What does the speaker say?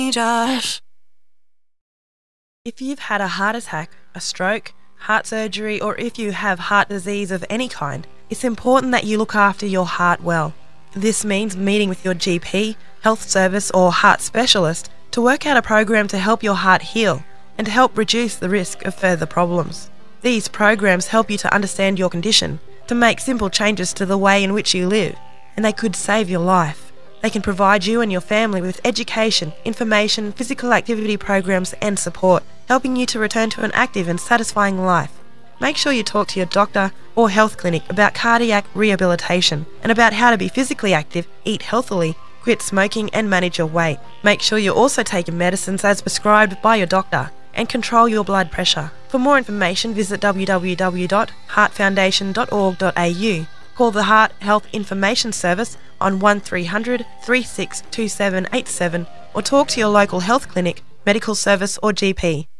Josh. If you've had a heart attack, a stroke, heart surgery, or if you have heart disease of any kind, it's important that you look after your heart well. This means meeting with your GP, health service, or heart specialist to work out a program to help your heart heal and to help reduce the risk of further problems. These programs help you to understand your condition, to make simple changes to the way in which you live, and they could save your life. They can provide you and your family with education, information, physical activity programs and support, helping you to return to an active and satisfying life. Make sure you talk to your doctor or health clinic about cardiac rehabilitation and about how to be physically active, eat healthily, quit smoking and manage your weight. Make sure you're also taking medicines as prescribed by your doctor and control your blood pressure. For more information, visit www.heartfoundation.org.au. Call the Heart Health Information Service on 1300 362787 or talk to your local health clinic, medical service or GP.